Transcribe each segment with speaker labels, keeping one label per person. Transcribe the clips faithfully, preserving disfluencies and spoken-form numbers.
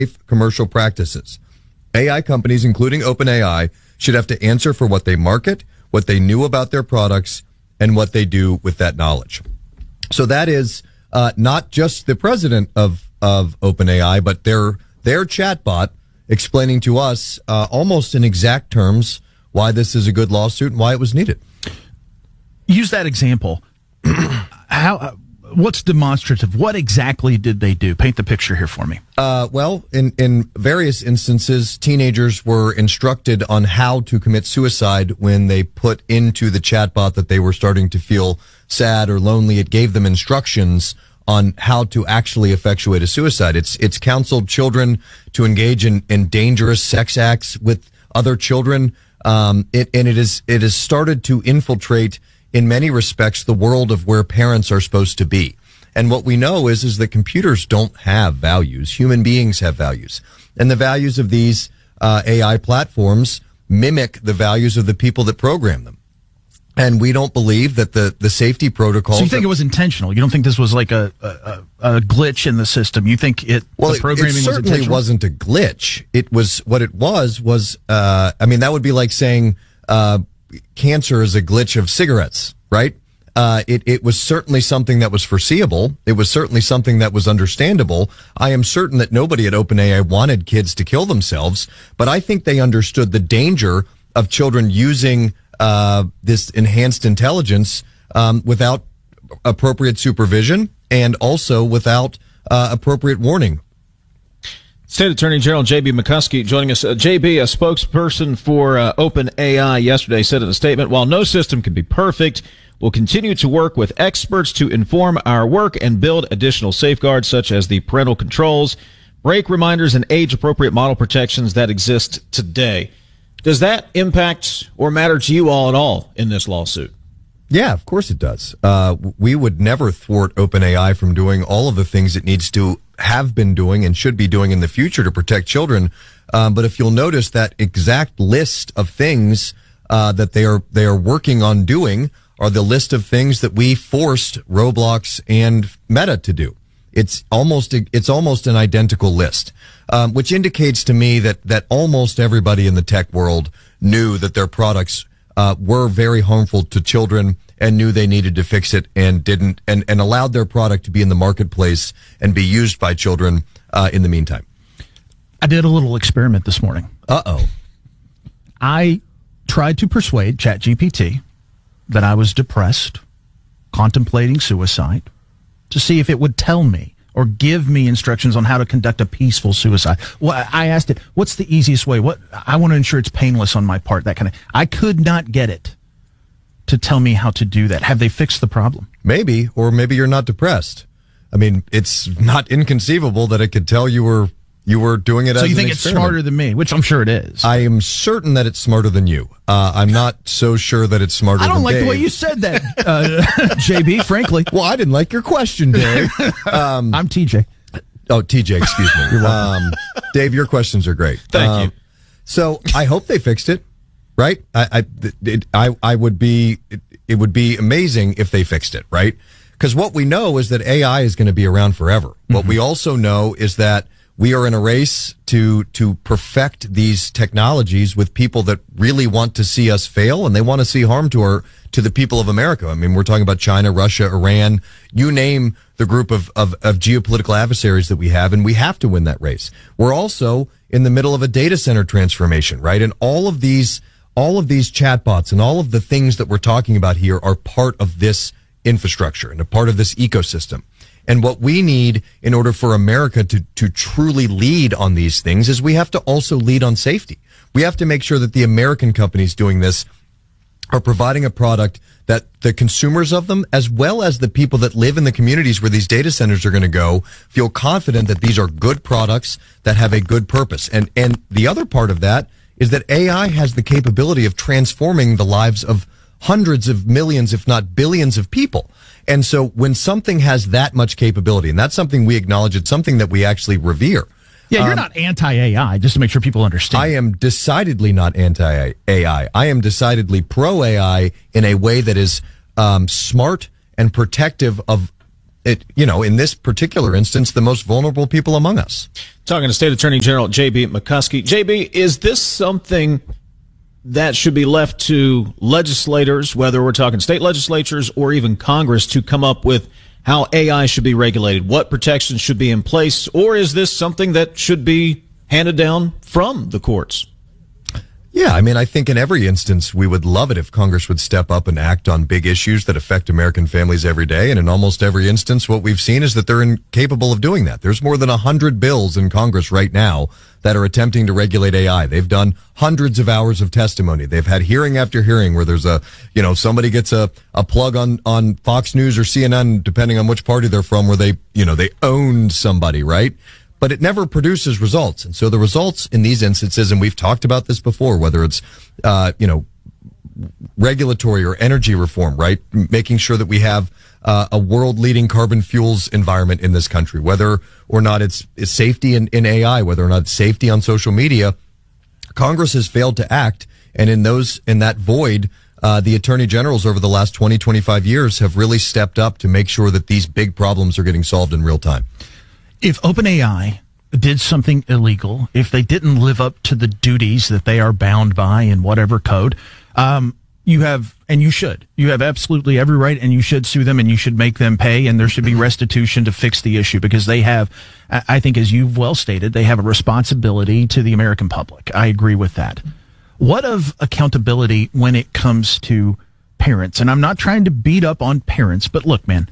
Speaker 1: commercial practices. A I companies, including OpenAI, should have to answer for what they market, what they knew about their products, and what they do with that knowledge. So that is uh, not just the president of, of OpenAI, but their their chatbot explaining to us uh, almost in exact terms why this is a good lawsuit and why it was needed.
Speaker 2: Use that example. How? Uh, what's demonstrative? What exactly did they do? Paint the picture here for me.
Speaker 1: Uh, well, in, in various instances, teenagers were instructed on how to commit suicide when they put into the chatbot that they were starting to feel sad or lonely. It gave them instructions on how to actually effectuate a suicide. It's it's counseled children to engage in, in dangerous sex acts with other children. Um, it, and it is it has started to infiltrate, in many respects, the world of where parents are supposed to be. And what we know is, is that computers don't have values. Human beings have values. And the values of these uh, A I platforms mimic the values of the people that program them. And we don't believe that the, the safety protocols...
Speaker 2: So you think it was intentional? You don't think this was like a, a, a glitch in the system? You think it
Speaker 1: well,
Speaker 2: the programming
Speaker 1: it, it
Speaker 2: was intentional?
Speaker 1: certainly wasn't a glitch. It was, what it was, was, uh, I mean, that would be like saying uh, cancer is a glitch of cigarettes, right? Uh, it, it was certainly something that was foreseeable. It was certainly something that was understandable. I am certain that nobody at OpenAI wanted kids to kill themselves, but I think they understood the danger of children using uh, this enhanced intelligence um, without appropriate supervision and also without uh, appropriate warning.
Speaker 3: State Attorney General J B McCuskey joining us. Uh, J B, a spokesperson for uh, OpenAI yesterday, said in a statement, while no system can be perfect, we'll continue to work with experts to inform our work and build additional safeguards such as the parental controls, break reminders, and age-appropriate model protections that exist today. Does that impact or matter to you all at all in this lawsuit?
Speaker 1: Yeah, of course it does. Uh, we would never thwart OpenAI from doing all of the things it needs to have been doing and should be doing in the future to protect children. Um, but if you'll notice that exact list of things uh, that they are they are working on doing are the list of things that we forced Roblox and Meta to do. It's almost it's almost an identical list, um, which indicates to me that that almost everybody in the tech world knew that their products uh, were very harmful to children and knew they needed to fix it and didn't, and, and allowed their product to be in the marketplace and be used by children uh, in the meantime.
Speaker 2: I did a little experiment this morning.
Speaker 1: Uh-oh.
Speaker 2: I tried to persuade ChatGPT that I was depressed, contemplating suicide, to see if it would tell me or give me instructions on how to conduct a peaceful suicide. Well, I asked it, what's the easiest way? What I want to ensure it's painless on my part, that kind of. I could not get it to tell me how to do that. Have they fixed the problem?
Speaker 1: Maybe, or maybe you're not depressed. I mean, it's not inconceivable that it could tell you were you were doing it
Speaker 2: so
Speaker 1: as
Speaker 2: you think
Speaker 1: an
Speaker 2: it's
Speaker 1: experiment.
Speaker 2: smarter than me, which I'm sure it is.
Speaker 1: I am certain that it's smarter than you. Uh, I'm not so sure that it's smarter
Speaker 2: I
Speaker 1: than
Speaker 2: don't like
Speaker 1: Dave.
Speaker 2: the way you said that, uh, J B, frankly.
Speaker 1: Well, I didn't like your question, Dave. Um,
Speaker 2: I'm T J.
Speaker 1: Oh, T J, excuse me. You're welcome. Um, Dave, your questions are great.
Speaker 3: Thank
Speaker 1: um,
Speaker 3: you.
Speaker 1: So I hope they fixed it, right? I I it, I, I would be it, it would be amazing if they fixed it, right? Because what we know is that A I is going to be around forever. Mm-hmm. What we also know is that we are in a race to to perfect these technologies with people that really want to see us fail, and they want to see harm to our to the people of America. I mean, we're talking about China, Russia, Iran, you name the group of, of, of geopolitical adversaries that we have, and we have to win that race. We're also in the middle of a data center transformation, right? And all of these all of these chatbots and all of the things that we're talking about here are part of this infrastructure and a part of this ecosystem. And what we need in order for America to, to truly lead on these things is we have to also lead on safety. We have to make sure that the American companies doing this are providing a product that the consumers of them, as well as the people that live in the communities where these data centers are going to go, feel confident that these are good products that have a good purpose. And, and the other part of that is that A I has the capability of transforming the lives of hundreds of millions, if not billions of people. And so when something has that much capability, and that's something we acknowledge, it's something that we actually revere.
Speaker 2: Yeah, you're
Speaker 1: um,
Speaker 2: not anti-A I, just to make sure people understand.
Speaker 1: I am decidedly not anti-A I. I am decidedly pro-A I in a way that is um, smart and protective of it, you know, in this particular instance, the most vulnerable people among us.
Speaker 3: Talking to State Attorney General J B. McCuskey. J B, is this something that should be left to legislators, whether we're talking state legislatures or even Congress, to come up with how A I should be regulated, what protections should be in place, or is this something that should be handed down from the courts?
Speaker 1: Yeah, I mean, I think in every instance, we would love it if Congress would step up and act on big issues that affect American families every day. And in almost every instance, what we've seen is that they're incapable of doing that. There's more than a hundred bills in Congress right now that are attempting to regulate A I. They've done hundreds of hours of testimony. They've had hearing after hearing where there's a, you know, somebody gets a, a plug on, on Fox News or C N N, depending on which party they're from, where they, you know, they owned somebody, right? But it never produces results. And so the results in these instances, and we've talked about this before, whether it's, uh, you know, regulatory or energy reform, right? Making sure that we have uh, a world-leading carbon fuels environment in this country, whether or not it's, it's safety in, in A I, whether or not it's safety on social media. Congress has failed to act. And in those, in that void, uh, the attorney generals over the last twenty, twenty-five years have really stepped up to make sure that these big problems are getting solved in real time.
Speaker 2: If OpenAI did something illegal, if they didn't live up to the duties that they are bound by in whatever code, um, you have, and you should, you have absolutely every right, and you should sue them, and you should make them pay, and there should be restitution to fix the issue, because they have, I think, as you've well stated, they have a responsibility to the American public. I agree with that. What of accountability when it comes to parents? And I'm not trying to beat up on parents, but look, man,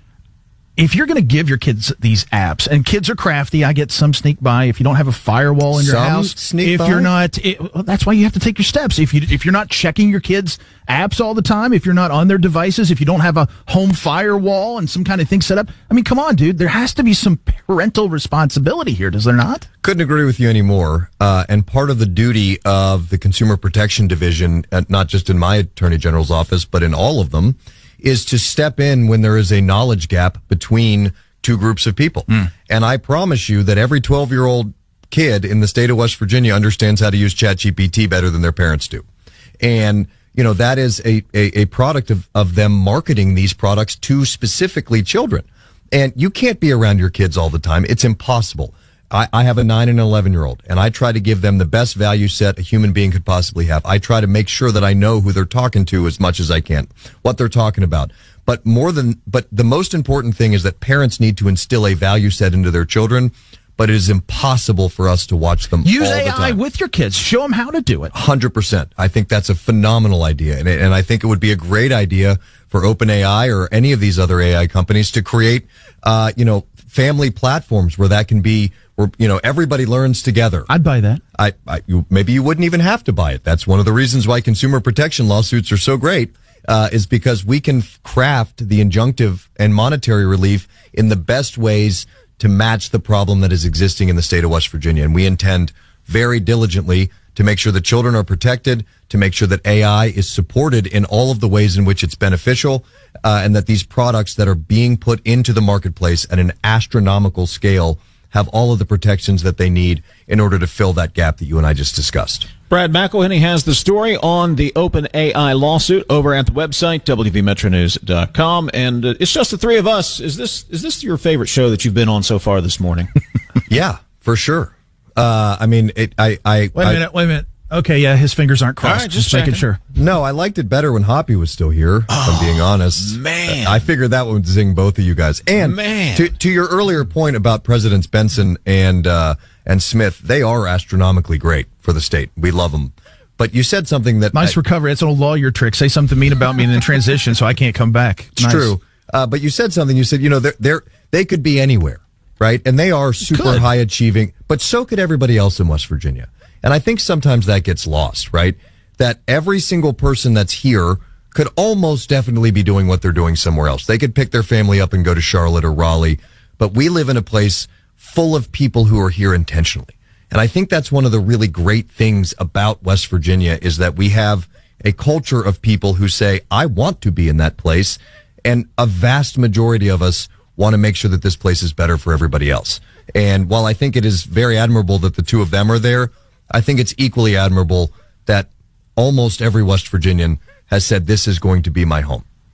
Speaker 2: if you're going to give your kids these apps, and kids are crafty, I get some sneak by. If you don't have a firewall in your
Speaker 1: Some
Speaker 2: house,
Speaker 1: sneak
Speaker 2: if
Speaker 1: by?
Speaker 2: you're not, it, well, that's why you have to take your steps. If you if you're not checking your kids' apps all the time, if you're not on their devices, if you don't have a home firewall and some kind of thing set up, I mean, come on, dude. There has to be some parental responsibility here, does there not?
Speaker 1: Couldn't agree with you anymore. Uh, and part of the duty of the Consumer Protection Division, uh, not just in my Attorney General's office, but in all of them, is to step in when there is a knowledge gap between two groups of people. Mm. And I promise you that every twelve-year-old kid in the state of West Virginia understands how to use ChatGPT better than their parents do. And, you know, that is a, a, a product of, of them marketing these products to specifically children. And you can't be around your kids all the time. It's impossible. I, I have a nine and an eleven year old, and I try to give them the best value set a human being could possibly have. I try to make sure that I know who they're talking to as much as I can, what they're talking about. But more than, but the most important thing is that parents need to instill a value set into their children, but it is impossible for us to watch them
Speaker 2: Use
Speaker 1: all the
Speaker 2: A I
Speaker 1: time.
Speaker 2: with your kids. Show them how to do it.
Speaker 1: one hundred percent. I think that's a phenomenal idea. And, and I think it would be a great idea for OpenAI or any of these other A I companies to create, uh, you know, family platforms where that can be, where, you know, everybody learns together.
Speaker 2: I'd buy that.
Speaker 1: I, I you, maybe you wouldn't even have to buy it. That's one of the reasons why consumer protection lawsuits are so great, uh, is because we can craft the injunctive and monetary relief in the best ways to match the problem that is existing in the state of West Virginia. And we intend very diligently to make sure that children are protected, to make sure that A I is supported in all of the ways in which it's beneficial, uh, and that these products that are being put into the marketplace at an astronomical scale have all of the protections that they need in order to fill that gap that you and I just discussed.
Speaker 3: Brad McElhenney has the story on the OpenAI lawsuit over at the website, W V Metro News dot com. And uh, it's just the three of us. Is this is this your favorite show that you've been on so far this morning?
Speaker 1: Yeah, for sure. Uh, I mean, it, I, I,
Speaker 2: Wait a
Speaker 1: I,
Speaker 2: minute, wait a minute. Okay, yeah, his fingers aren't crossed.
Speaker 3: All right, just
Speaker 2: making
Speaker 3: checking.
Speaker 2: sure.
Speaker 1: No, I liked it better when Hoppy was still here, if I'm being honest.
Speaker 3: man.
Speaker 1: I figured that would zing both of you guys. And
Speaker 3: Man.
Speaker 1: to to your earlier point about Presidents Benson and uh, and Smith, they are astronomically great for the state. We love them. But you said something that...
Speaker 2: Nice
Speaker 1: I,
Speaker 2: recovery. It's an old lawyer trick. Say something mean about me and then transition so I can't come back.
Speaker 1: It's
Speaker 2: Nice.
Speaker 1: true. Uh, but you said something. You said, you know, they're, they're, they could be anywhere, right? And they are super
Speaker 2: Could.
Speaker 1: high achieving, but so could everybody else in West Virginia. And I think sometimes that gets lost, right? That every single person that's here could almost definitely be doing what they're doing somewhere else. They could pick their family up and go to Charlotte or Raleigh, but we live in a place full of people who are here intentionally. And I think that's one of the really great things about West Virginia is that we have a culture of people who say, I want to be in that place. And a vast majority of us want to make sure that this place is better for everybody else. And while I think it is very admirable that the two of them are there, I think it's equally admirable that almost every West Virginian has said, this is going to be my home.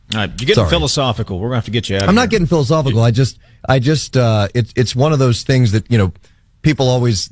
Speaker 3: All right, you're getting
Speaker 1: Sorry.
Speaker 3: philosophical. We're going to have to get you out of
Speaker 1: I'm
Speaker 3: here.
Speaker 1: not getting philosophical. I just, I just, uh, it's, it's one of those things that, you know, people always,